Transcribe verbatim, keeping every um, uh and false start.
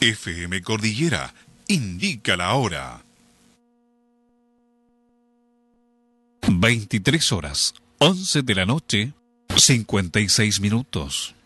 F M Cordillera indica la hora. veintitrés horas, once de la noche, cincuenta y seis minutos.